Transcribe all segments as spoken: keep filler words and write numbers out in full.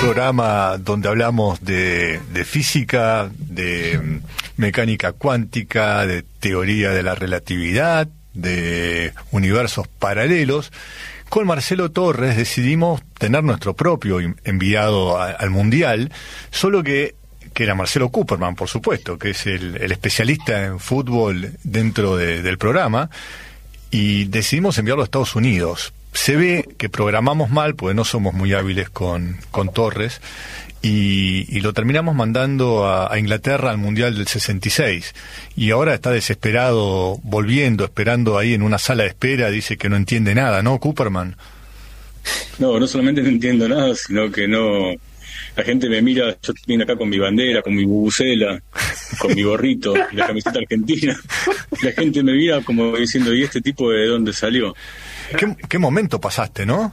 programa donde hablamos de, de física, de mecánica cuántica, de teoría de la relatividad, de universos paralelos. Con Marcelo Torres decidimos tener nuestro propio enviado a, al Mundial, solo que que era Marcelo Cooperman, por supuesto, que es el, el especialista en fútbol dentro de, del programa, y decidimos enviarlo a Estados Unidos. Se ve que programamos mal, porque no somos muy hábiles con, con Torres, y, y lo terminamos mandando a, a Inglaterra al Mundial del sesenta y seis, y ahora está desesperado, volviendo, esperando ahí en una sala de espera, dice que no entiende nada, ¿no, Cooperman? No, no solamente no entiendo nada, sino que no... La gente me mira, yo vine acá con mi bandera, con mi bubucela, con mi gorrito y la camiseta argentina. La gente me mira como diciendo, ¿y este tipo de dónde salió? ¿Qué, qué momento pasaste, no?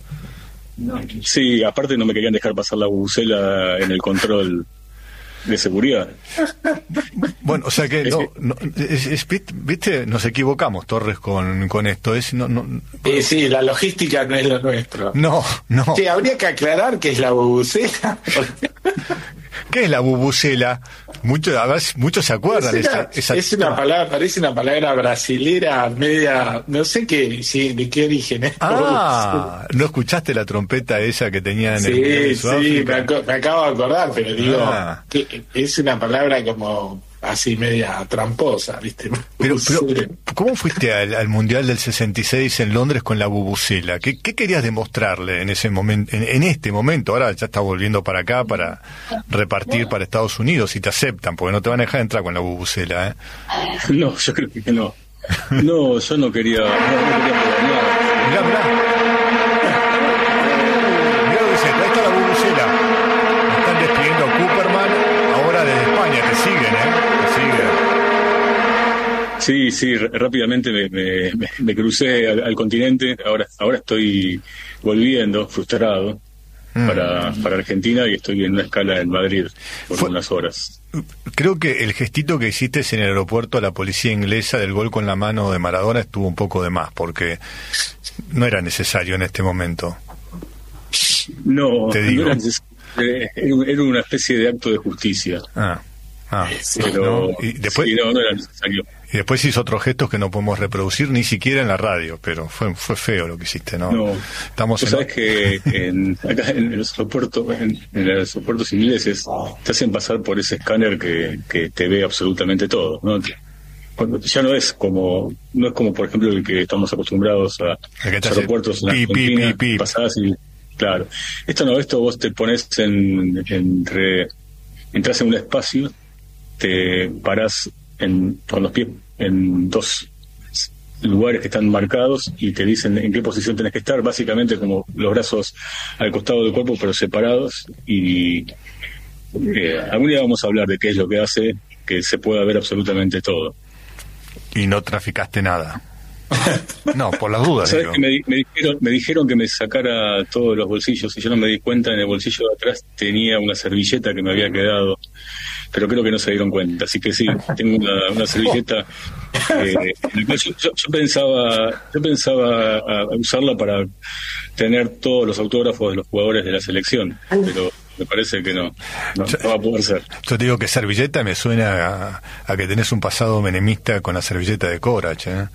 Sí, aparte no me querían dejar pasar la bubucela en el control de seguridad. Bueno, o sea que no, no es, es, viste, nos equivocamos, Torres, con, con esto. Es no, no. Eh, sí, la logística no es lo nuestro. No, no. Sí, habría que aclarar qué es la bubucela. ¿Qué es la bubucela? Muchos, a ver, muchos se acuerdan. Es una, esa, esa... es una palabra, parece una palabra brasilera, media, no sé qué, sí, de qué origen es. Ah, ¿no escuchaste la trompeta esa que tenían en sí, el Sí, sí, me, ac- me acabo de acordar, pero digo, ah. que es una palabra como así media tramposa, ¿viste? Pero, pero ¿cómo fuiste al, al Mundial del sesenta y seis en Londres con la bubucela? ¿Qué, qué querías demostrarle en ese momento, en, en este momento? Ahora ya estás volviendo para acá para repartir para Estados Unidos, y te aceptan, porque no te van a dejar entrar con la bubucela, ¿eh? No, yo creo que no. No, yo no quería... No, no quería probar nada. Mirá, mirá. Mirá lo que dice, ahí está la bubucela. Me están despidiendo a Cooperman, ahora desde España, te siguen, ¿eh? Sí, sí, r- rápidamente me, me, me, me crucé al, al continente. Ahora ahora estoy volviendo, frustrado, mm. para, para Argentina, y estoy en una escala en Madrid por Fue, unas horas. Creo que el gestito que hiciste en el aeropuerto a la policía inglesa del gol con la mano de Maradona estuvo un poco de más, porque no era necesario en este momento. No, Te digo. no era necesario. Era una especie de acto de justicia. Ah. Ah, pero ¿no? Y después, sí, no, no era necesario. Y después hizo otros gestos que no podemos reproducir ni siquiera en la radio, pero fue fue feo lo que hiciste, ¿no? No, Estamos tú en... sabes que en, acá en los aeropuertos, en, en los aeropuertos ingleses te hacen pasar por ese escáner que, que te ve absolutamente todo, ¿no? Cuando ya no es como no es como por ejemplo el que estamos acostumbrados a los aeropuertos en Argentina, pasás y claro, esto no, esto vos te pones en entre entras en un espacio, te parás en, con los pies en dos lugares que están marcados y te dicen en qué posición tenés que estar, básicamente como los brazos al costado del cuerpo pero separados, y eh, algún día vamos a hablar de qué es lo que hace que se pueda ver absolutamente todo. Y no traficaste nada. No, por las dudas. ¿Sabes que me, me, dijeron, me dijeron que me sacara todos los bolsillos y yo no me di cuenta? En el bolsillo de atrás tenía una servilleta que me había quedado, pero creo que no se dieron cuenta, así que sí, tengo una, una servilleta eh, en la cual yo, yo, yo pensaba yo pensaba a, a usarla para tener todos los autógrafos de los jugadores de la selección, pero me parece que no, no, yo, no va a poder ser. Yo te digo que servilleta me suena a, a que tenés un pasado menemista con la servilleta de Corach, ¿eh?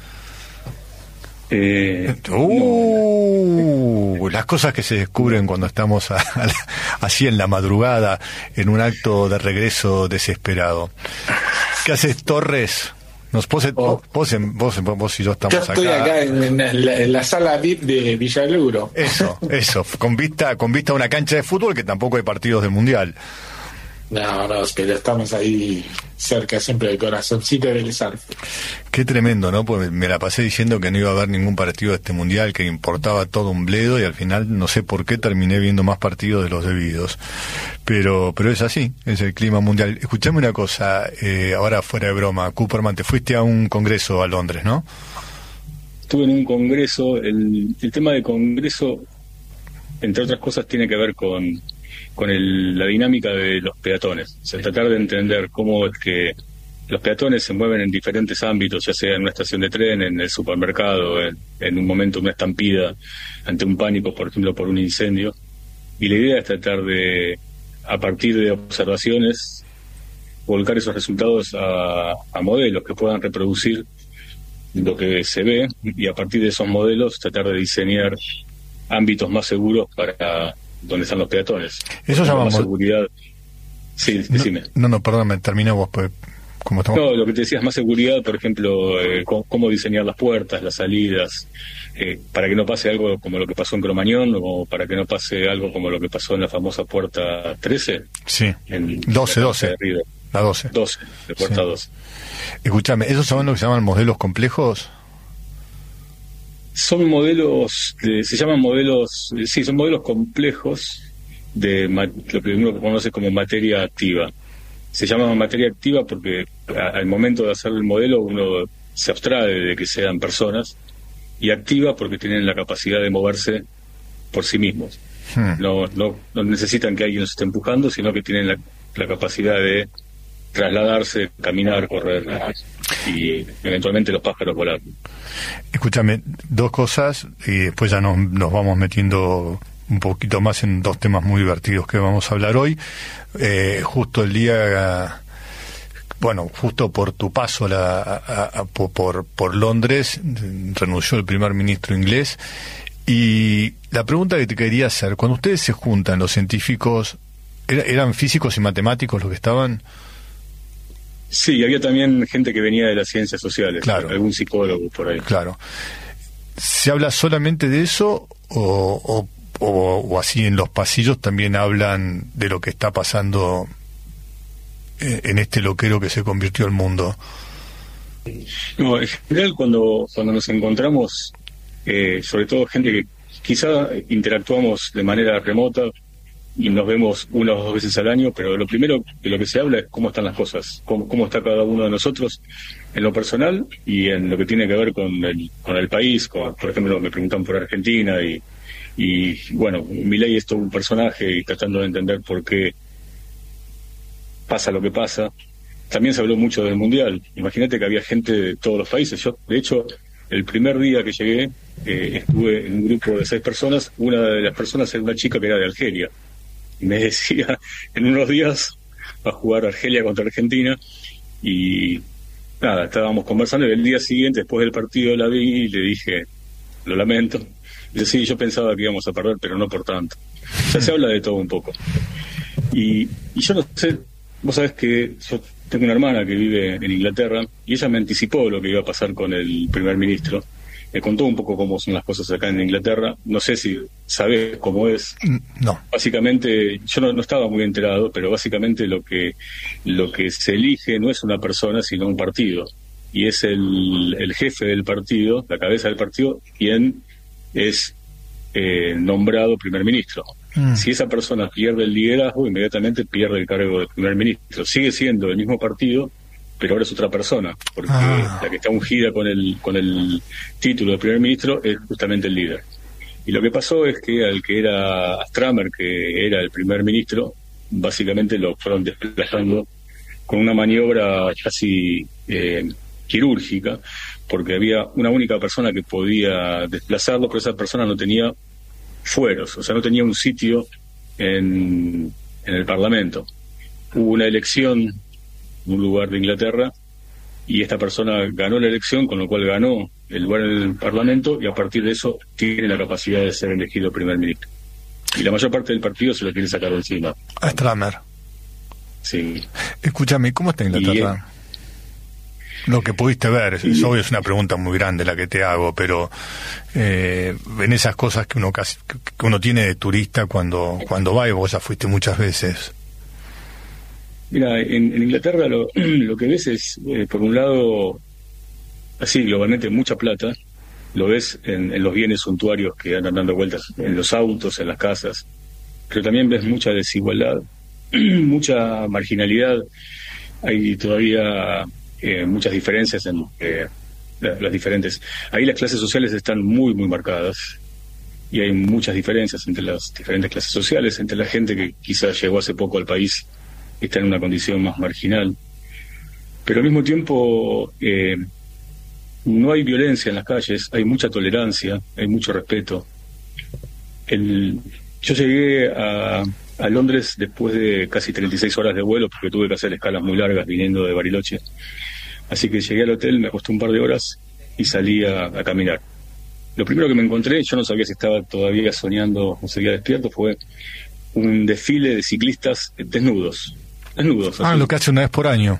Eh, uh, no. Las cosas que se descubren cuando estamos a, a la, así en la madrugada en un acto de regreso desesperado. ¿Qué haces, Torres? Nos pose, oh. vos, vos, vos, vos y yo estamos acá. Yo estoy acá, acá en, en, la, en la sala V I P de Villaluro. Eso, eso, con vista, con vista a una cancha de fútbol que tampoco hay partidos del Mundial. No, no, pero estamos ahí cerca siempre del corazoncito del Arce. Qué tremendo, ¿no? Pues me la pasé diciendo que no iba a haber ningún partido de este Mundial, que importaba todo un bledo, y al final no sé por qué terminé viendo más partidos de los debidos. Pero pero es así, es el clima mundial. Escuchame una cosa, eh, ahora fuera de broma, Cooperman, te fuiste a un congreso a Londres, ¿no? Estuve en un congreso, el, el tema del congreso, entre otras cosas, tiene que ver con... con el, la dinámica de los peatones, o sea, tratar de entender cómo es que los peatones se mueven en diferentes ámbitos, ya sea en una estación de tren, en el supermercado, en, en un momento una estampida ante un pánico, por ejemplo, por un incendio, y la idea es tratar de, a partir de observaciones, volcar esos resultados a, a modelos que puedan reproducir lo que se ve, y a partir de esos modelos tratar de diseñar ámbitos más seguros para donde están los peatones. Eso llamamos seguridad. Sí, decime. No, no, perdóname, termina vos, pues, ¿cómo estamos? No, lo que te decía es más seguridad, por ejemplo, eh, cómo, cómo diseñar las puertas, las salidas, eh, para que no pase algo como lo que pasó en Cromañón, o para que no pase algo como lo que pasó en la famosa puerta trece. Sí, en doce, la doce. La doce. doce, de puerta sí. doce. Escúchame, ¿esos son lo que se llaman modelos complejos? Son modelos, de, se llaman modelos, sí, son modelos complejos de ma, lo que uno conoce como materia activa. Se llama materia activa porque a, al momento de hacer el modelo uno se abstrae de que sean personas, y activa porque tienen la capacidad de moverse por sí mismos. Hmm. No, no, no necesitan que alguien los esté empujando, sino que tienen la, la capacidad de trasladarse, caminar, correr y eventualmente los pájaros volar. Escúchame, dos cosas y después ya nos, nos vamos metiendo un poquito más en dos temas muy divertidos que vamos a hablar hoy. Eh, justo el día, bueno, justo por tu paso la, a, a, por, por Londres, renunció el primer ministro inglés, y la pregunta que te quería hacer, cuando ustedes se juntan, los científicos, ¿eran físicos y matemáticos los que estaban? Sí, había también gente que venía de las ciencias sociales, claro, algún psicólogo por ahí. Claro. ¿Se habla solamente de eso o, o, o, o así en los pasillos también hablan de lo que está pasando en, en este loquero que se convirtió el mundo? No, en general cuando, cuando nos encontramos, eh, sobre todo gente que quizá interactuamos de manera remota, y nos vemos una o dos veces al año, pero lo primero de lo que se habla es cómo están las cosas, cómo, cómo está cada uno de nosotros en lo personal y en lo que tiene que ver con el, con el país. Con, por ejemplo, me preguntan por Argentina y, y bueno, Milei es todo un personaje y tratando de entender por qué pasa lo que pasa. También se habló mucho del Mundial. Imagínate que había gente de todos los países. Yo, de hecho, el primer día que llegué, eh, estuve en un grupo de seis personas. Una de las personas era una chica que era de Argelia. Me decía, en unos días va a jugar Argelia contra Argentina, y nada, estábamos conversando, y el día siguiente, después del partido, la vi y le dije, lo lamento. Y dice, sí, yo pensaba que íbamos a perder, pero no por tanto. O sea, se habla de todo un poco. Y, y yo no sé, vos sabés que yo tengo una hermana que vive en Inglaterra, y ella me anticipó lo que iba a pasar con el primer ministro. Me contó un poco cómo son las cosas acá en Inglaterra. No sé si sabés cómo es. No. Básicamente, yo no, no estaba muy enterado, pero básicamente lo que lo que se elige no es una persona, sino un partido. Y es el, el jefe del partido, la cabeza del partido, quien es eh, nombrado primer ministro. Mm. Si esa persona pierde el liderazgo, inmediatamente pierde el cargo de primer ministro. Sigue siendo el mismo partido, pero ahora es otra persona, porque ah. la que está ungida con el con el título de primer ministro es justamente el líder. Y lo que pasó es que al que era Stramer, que era el primer ministro, básicamente lo fueron desplazando con una maniobra casi eh, quirúrgica, porque había una única persona que podía desplazarlo, pero esa persona no tenía fueros, o sea, no tenía un sitio en, en el Parlamento. Hubo una elección un lugar de Inglaterra, y esta persona ganó la elección, con lo cual ganó el lugar en el Parlamento, y a partir de eso tiene la capacidad de ser elegido primer ministro. Y la mayor parte del partido se lo quiere sacar de encima. A Stramer. Sí. Escúchame, ¿cómo está Inglaterra? Y, lo que pudiste ver, es, y, obvio, es una pregunta muy grande la que te hago, pero eh, en esas cosas que uno casi, que uno tiene de turista cuando cuando va, y vos ya fuiste muchas veces. Mira, en, en Inglaterra lo, lo que ves es, eh, por un lado, así globalmente mucha plata, lo ves en, en los bienes suntuarios que andan dando vueltas, en los autos, en las casas, pero también ves mucha desigualdad, mucha marginalidad, hay todavía eh, muchas diferencias en eh, las, las diferentes... Ahí las clases sociales están muy, muy marcadas, y hay muchas diferencias entre las diferentes clases sociales, entre la gente que quizás llegó hace poco al país, está en una condición más marginal, pero al mismo tiempo eh, no hay violencia en las calles, hay mucha tolerancia, hay mucho respeto. El, Yo llegué a, a Londres después de casi treinta y seis horas de vuelo, porque tuve que hacer escalas muy largas viniendo de Bariloche. Así que llegué al hotel, me acosté un par de horas y salí a, a caminar. Lo primero que me encontré, yo no sabía si estaba todavía soñando o seguía despierto, fue un desfile de ciclistas desnudos. Desnudos. Ah, así. Lo que hace una vez por año.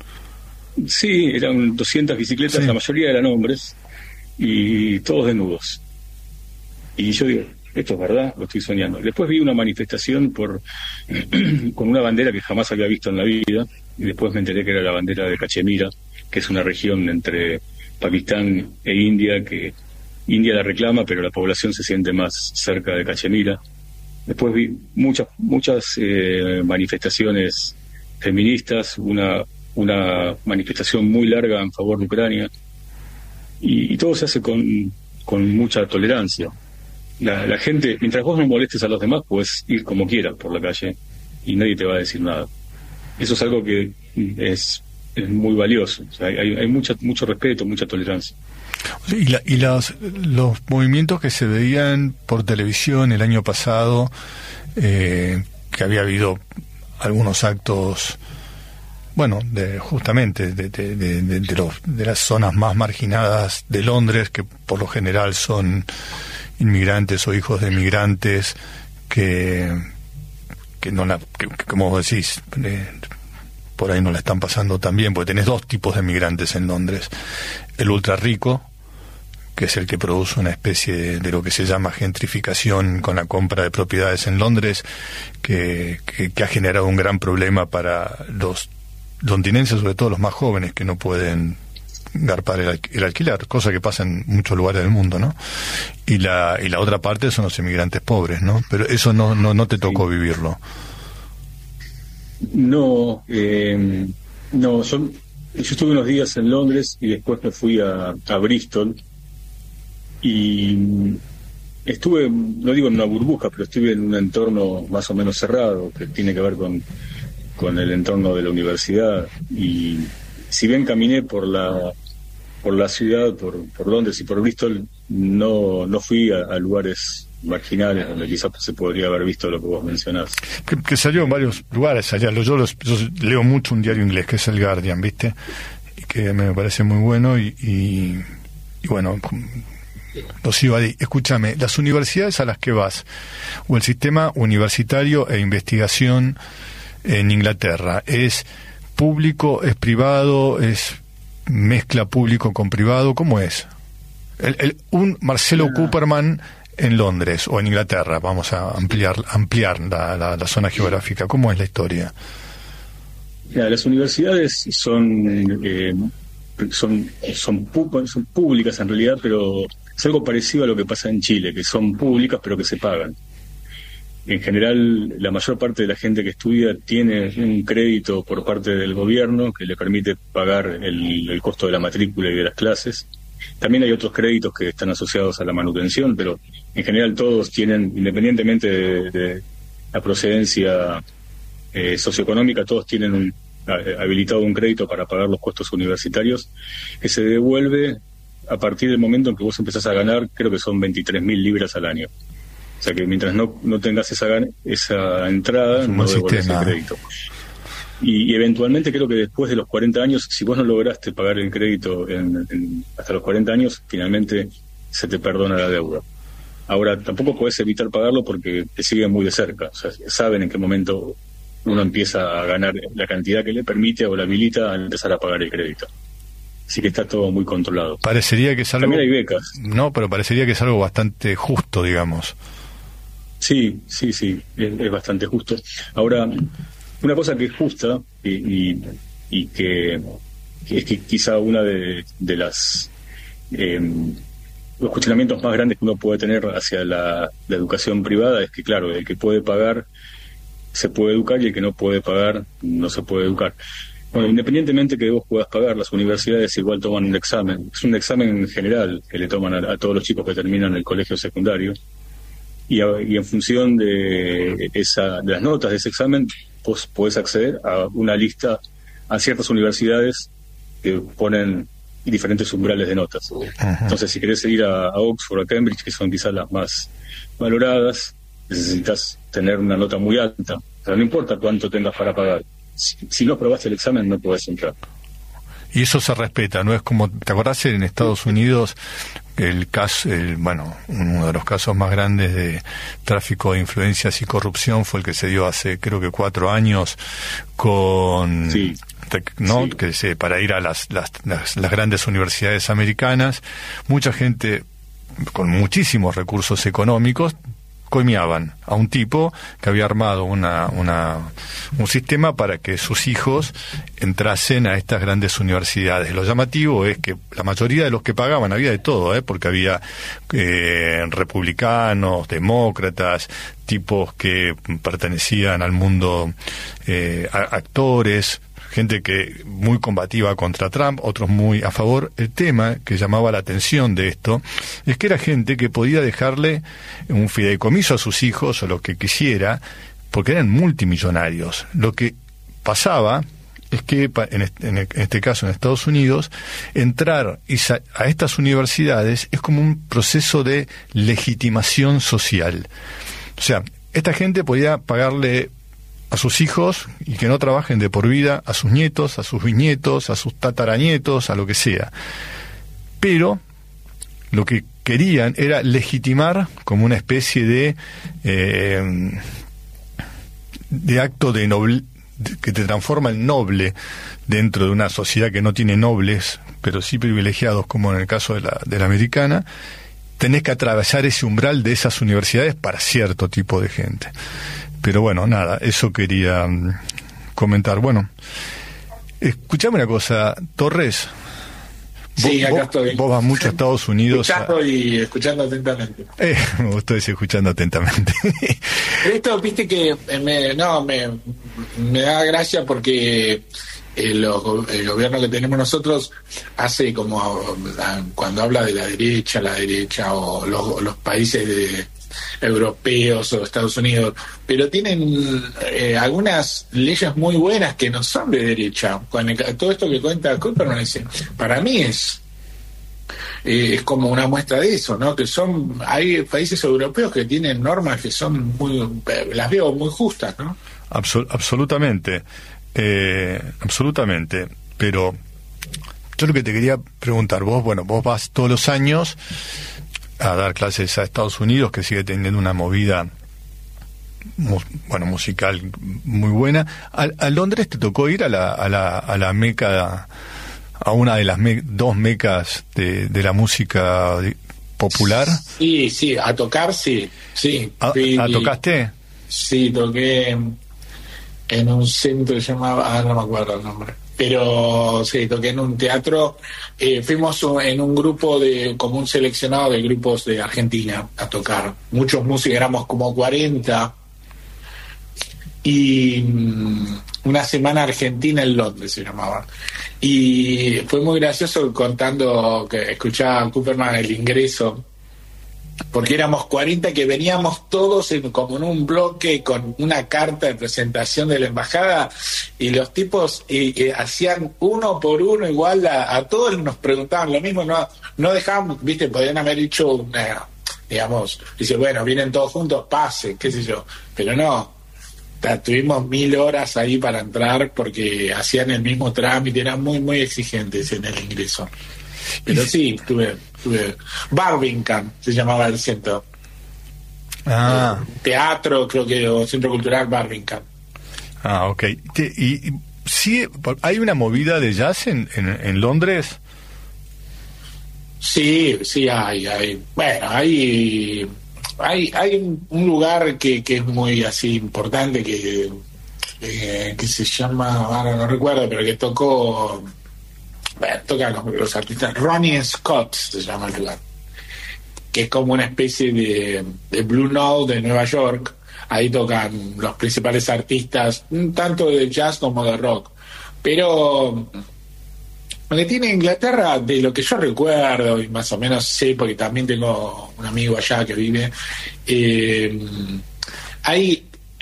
Sí, eran doscientas bicicletas, Sí. La mayoría eran hombres, y todos desnudos. Y yo digo, esto es verdad, lo estoy soñando. Después vi una manifestación por con una bandera que jamás había visto en la vida, y después me enteré que era la bandera de Cachemira, que es una región entre Pakistán e India, que India la reclama, pero la población se siente más cerca de Cachemira. Después vi muchas muchas eh, manifestaciones feministas, una una manifestación muy larga en favor de Ucrania, y, y todo se hace con, con mucha tolerancia. La, la gente, mientras vos no molestes a los demás, puedes ir como quieras por la calle y nadie te va a decir nada. Eso es algo que es, es muy valioso. O sea, hay, hay mucha, mucho respeto, mucha tolerancia. Y, la, y los, los movimientos que se veían por televisión el año pasado, eh, que había habido algunos actos, bueno, de, justamente de, de, de, de, de, los, de las zonas más marginadas de Londres, que por lo general son inmigrantes o hijos de inmigrantes que, que no la, que, que como vos decís, eh, por ahí no la están pasando tan bien, porque tenés dos tipos de inmigrantes en Londres: el ultra rico, que es el que produce una especie de, de lo que se llama gentrificación con la compra de propiedades en Londres, que, que, que ha generado un gran problema para los londinenses, sobre todo los más jóvenes, que no pueden garpar el, el alquiler, cosa que pasa en muchos lugares del mundo, ¿no? Y la y la otra parte son los inmigrantes pobres, ¿no? Pero eso no no, no te tocó sí. vivirlo. No, eh, no, yo, yo estuve unos días en Londres y después me fui a, a Bristol, y estuve, no digo en una burbuja, pero estuve en un entorno más o menos cerrado, que tiene que ver con, con el entorno de la universidad. Y si bien caminé por la por la ciudad, por, por Londres y por Bristol, no, no fui a, a lugares marginales donde quizás se podría haber visto lo que vos mencionás. Que, que salió en varios lugares allá. Yo, los, yo leo mucho un diario inglés que es el Guardian, ¿viste? Y que me parece muy bueno y, y, y bueno, los iba a decir. Escúchame, las universidades a las que vas, o el sistema universitario e investigación en Inglaterra, ¿es público, es privado, es mezcla público con privado? ¿Cómo es? El, el, un Marcelo Cooperman en Londres o en Inglaterra, vamos a ampliar ampliar la, la, la zona geográfica, ¿cómo es la historia? Ya, las universidades son, eh, son, son, pu- son públicas en realidad, pero es algo parecido a lo que pasa en Chile, que son públicas pero que se pagan. En general, la mayor parte de la gente que estudia tiene un crédito por parte del gobierno que le permite pagar el, el costo de la matrícula y de las clases. También hay otros créditos que están asociados a la manutención, pero en general todos tienen, independientemente de, de la procedencia eh, socioeconómica, todos tienen un, a, habilitado un crédito para pagar los costos universitarios, que se devuelve a partir del momento en que vos empezás a ganar, creo que son veintitrés mil libras al año. O sea que mientras no, no tengas esa esa entrada, no devuelves el crédito. Y, y eventualmente creo que después de los cuarenta años, si vos no lograste pagar el crédito en, en, hasta los cuarenta años, finalmente se te perdona la deuda. Ahora, tampoco podés evitar pagarlo porque te siguen muy de cerca. O sea, saben en qué momento uno empieza a ganar la cantidad que le permite o le habilita a empezar a pagar el crédito. Así que está todo muy controlado. Parecería que es algo... También hay becas. No, pero parecería que es algo bastante justo, digamos. Sí, sí, sí, es, es bastante justo. Ahora, una cosa que es justa y, y, y que, que es que quizá una de, de las eh, los cuestionamientos más grandes que uno puede tener hacia la, la educación privada es que, claro, el que puede pagar se puede educar y el que no puede pagar no se puede educar. Bueno, independientemente que vos puedas pagar, las universidades igual toman un examen. Es un examen general que le toman a, a todos los chicos que terminan el colegio secundario. Y, a, y en función de esa de las notas de ese examen, vos podés acceder a una lista, a ciertas universidades que ponen diferentes umbrales de notas. Ajá. Entonces, si querés ir a, a Oxford, a Cambridge, que son quizás las más valoradas, necesitas tener una nota muy alta. O sea, no importa cuánto tengas para pagar. Si, si no probaste el examen, no podés entrar. Y eso se respeta, ¿no? Es como, ¿te acordás en Estados Unidos el caso, el, bueno, uno de los casos más grandes de tráfico de influencias y corrupción fue el que se dio hace, creo que cuatro años con... Sí. ¿no? Sí. Que se, para ir a las, las, las, las grandes universidades americanas, mucha gente con muchísimos recursos económicos coimeaban a un tipo que había armado una, una, un sistema para que sus hijos entrasen a estas grandes universidades. Lo llamativo es que la mayoría de los que pagaban, había de todo, ¿eh? Porque había eh, republicanos, demócratas, tipos que pertenecían al mundo, eh, a, actores, gente que muy combativa contra Trump, otros muy a favor. El tema que llamaba la atención de esto es que era gente que podía dejarle un fideicomiso a sus hijos o lo que quisiera, porque eran multimillonarios. Lo que pasaba es que en este, en este caso en Estados Unidos, entrar a estas universidades es como un proceso de legitimación social. O sea, esta gente podía pagarle a sus hijos y que no trabajen de por vida, a sus nietos, a sus bisnietos, a sus tataranietos, a lo que sea. Pero lo que querían era legitimar como una especie de eh, de acto de noble, que te transforma en noble dentro de una sociedad que no tiene nobles, pero sí privilegiados, como en el caso de la, de la americana. Tenés que atravesar ese umbral de esas universidades para cierto tipo de gente. Pero bueno, nada, eso quería um, comentar. Bueno, escuchame una cosa, Torres. Sí, vos, acá estoy. Vos vas mucho a Estados Unidos. Escuchando a... y escuchando atentamente. Eh, me gustó decir escuchando atentamente. Esto, viste que me, no, me, me da gracia porque el, el gobierno que tenemos nosotros hace como, cuando habla de la derecha, la derecha o los, los países de europeos o Estados Unidos, pero tienen eh, algunas leyes muy buenas que no son de derecha. Con el, todo esto que cuenta Cooperman, para mí es eh, es como una muestra de eso, ¿no? Que son, hay países europeos que tienen normas que son muy, las veo muy justas, ¿no? Absol- absolutamente, eh, absolutamente. Pero yo lo que te quería preguntar, vos, bueno, vos vas todos los años a dar clases a Estados Unidos, que sigue teniendo una movida mu- bueno, musical muy buena. ¿A, a Londres te tocó ir a la, a la, a la meca, a una de las me- dos mecas de, de la música popular? Sí, sí, a tocar sí, sí. ¿A, sí, a tocaste? Sí, toqué en un centro que se llamaba, ah, no me acuerdo el nombre, pero sí, toqué en un teatro. Eh, fuimos en un grupo de, como un seleccionado de grupos de Argentina a tocar. Muchos músicos, éramos como cuarenta. Y um, una semana argentina en Londres se llamaba. Y fue muy gracioso contando que escuchaba a Cooperman el ingreso, porque éramos cuarenta que veníamos todos en, como en un bloque con una carta de presentación de la embajada, y los tipos y, y hacían uno por uno igual a, a todos, nos preguntaban lo mismo, no no dejaban, viste, podían haber dicho una, digamos, dice, bueno, vienen todos juntos, pasen, qué sé yo, pero no, ta, tuvimos mil horas ahí para entrar porque hacían el mismo trámite, eran muy muy exigentes en el ingreso. Pero sí, tuve, tuve Barbican, se llamaba el centro. Ah. Eh, teatro, creo que, o Centro Cultural Barbican. Ah, ok. Te, y, y sí, ¿hay una movida de jazz en, en, en Londres? Sí, sí hay, hay. Bueno, hay, hay, hay un, un lugar que, que es muy así importante, que, eh, que se llama, ahora no recuerdo, pero que tocó... Bueno, tocan los, los artistas. Ronnie Scott se llama el lugar, que es como una especie de, de Blue Note de Nueva York. Ahí tocan los principales artistas, tanto de jazz como de rock. Pero lo que tiene Inglaterra, de lo que yo recuerdo y más o menos sé, porque también tengo un amigo allá que vive, eh, hay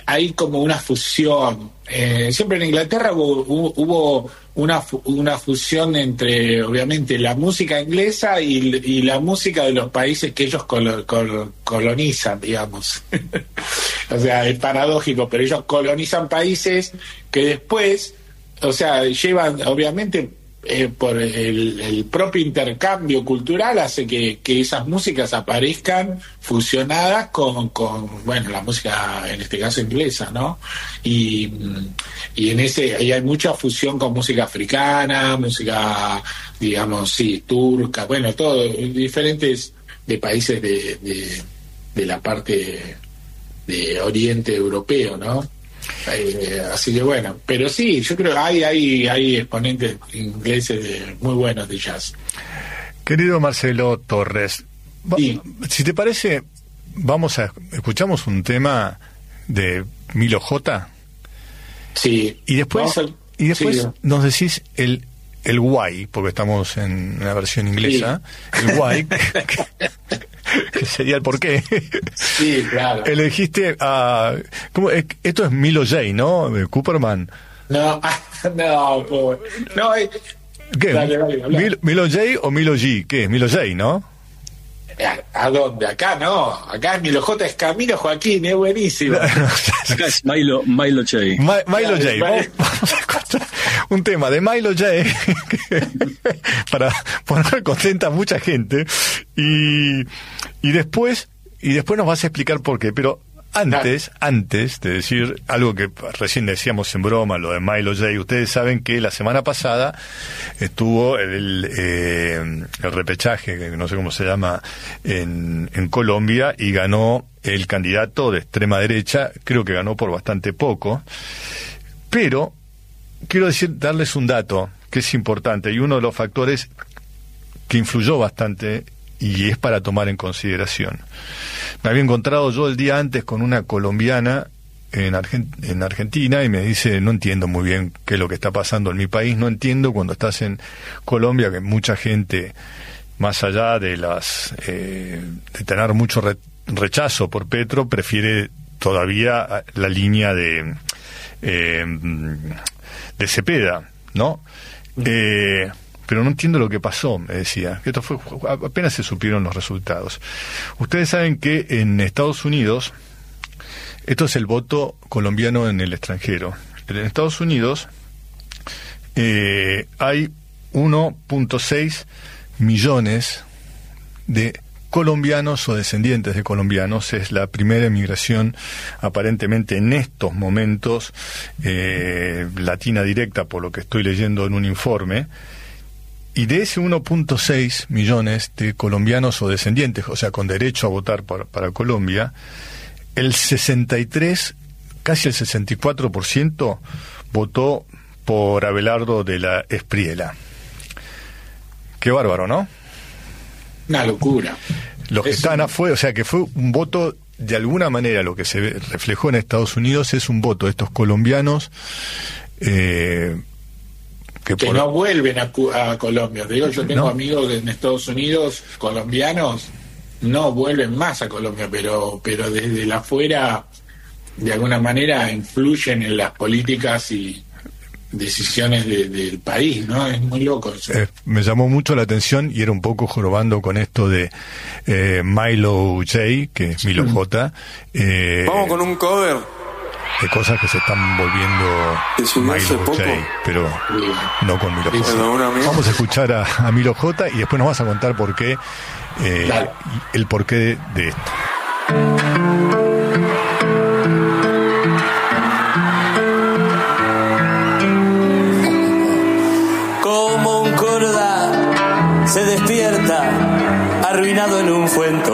hay como una fusión. Eh, siempre en Inglaterra hubo, hubo una, una fusión entre, obviamente, la música inglesa y, y la música de los países que ellos col, col, colonizan, digamos. O sea, es paradójico, pero ellos colonizan países que después, o sea, llevan, obviamente, eh, por el, el propio intercambio cultural hace que, que esas músicas aparezcan fusionadas con, con, bueno, la música, en este caso inglesa, ¿no? Y, y en ese, ahí hay mucha fusión con música africana, música, digamos, sí, turca, bueno, todo, diferentes de países de, de, de la parte de Oriente Europeo, ¿no? Eh, así que bueno, pero sí, yo creo que hay, hay, hay exponentes ingleses de, muy buenos de jazz. Querido Marcelo Torres, sí. Si te parece, vamos a escuchamos un tema de Milo J. Sí. Y después, a, y después sí. nos decís el el guay, porque estamos en una versión inglesa, sí. El guay, que, que sería el porqué. Sí, claro. Elegiste a... ¿cómo? Esto es Milo J, ¿no? Cooperman. No, no, pobre. No, hay... ¿Qué? Dale, dale, Milo, ¿Milo J o Milo G? ¿Qué es? Milo J, ¿no? ¿A, ¿A dónde? Acá no. Acá es Milo J, es Camilo Joaquín, es buenísimo. Acá es Milo, Milo J. Ma, Milo J. Vamos, vamos a escuchar un tema de Milo J para poner contenta a mucha gente y, y después y después nos vas a explicar por qué, pero antes, antes de decir algo que recién decíamos en broma, lo de Milo J, ustedes saben que la semana pasada estuvo el, eh, el repechaje, que no sé cómo se llama, en, en Colombia, y ganó el candidato de extrema derecha, creo que ganó por bastante poco, pero quiero decir, darles un dato que es importante, y uno de los factores que influyó bastante y es para tomar en consideración. Me había encontrado yo el día antes con una colombiana en, Argent- en Argentina y me dice, no entiendo muy bien qué es lo que está pasando en mi país, no entiendo cuando estás en Colombia que mucha gente, más allá de las eh, de tener mucho re- rechazo por Petro, prefiere todavía la línea de eh, de Cepeda, ¿no? Eh, pero no entiendo lo que pasó, me decía. Esto fue, apenas se supieron los resultados. Ustedes saben que en Estados Unidos, esto es el voto colombiano en el extranjero. En Estados Unidos eh, hay uno punto seis millones de colombianos o descendientes de colombianos. Es la primera emigración aparentemente en estos momentos eh, latina directa, por lo que estoy leyendo en un informe. Y de ese uno punto seis millones de colombianos o descendientes, o sea, con derecho a votar para, para Colombia, el sesenta y tres, casi el sesenta y cuatro por ciento votó por Abelardo de la Espriella. Qué bárbaro, ¿no? Una locura. Los que es están un... afuera, o sea, que fue un voto, de alguna manera, lo que se ve, reflejó en Estados Unidos es un voto de estos colombianos eh, que, que por... no vuelven a, a Colombia. Te digo, yo tengo ¿No? amigos en Estados Unidos, colombianos, no vuelven más a Colombia, pero pero desde la afuera, de alguna manera, influyen en las políticas y decisiones de, del país, ¿no? Es muy loco eso. Eh, me llamó mucho la atención y era un poco jorobando con esto de eh, Milo J, que es Milo J. Eh, Vamos con un cover. De cosas que se están volviendo Milo J, pero no con Milo J. Vamos a escuchar a, a Milo J y después nos vas a contar por qué, eh, el porqué de, de esto. Como un Córdoba se despierta, arruinado en un fuento.